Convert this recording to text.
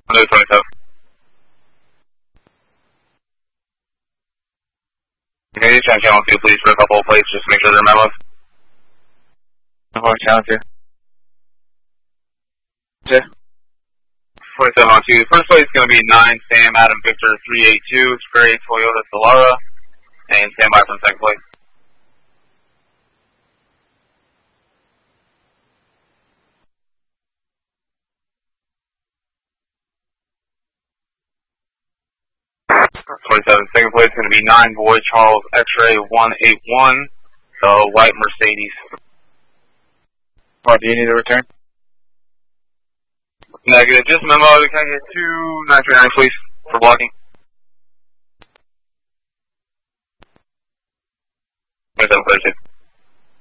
Another 27. Okay, you try channel 2, please, for a couple of plates, just to make sure they're memos. Channel 2. Okay. 27 on 2. First place is going to be 9, Sam Adam Victor 382, Gray Toyota Solara, and stand by for the second place. Second place is going to be 9 Boy Charles X-Ray 181, the white Mercedes. What, do you need a return? Negative. Just memo, can I get 2939, please, for blocking? 2732.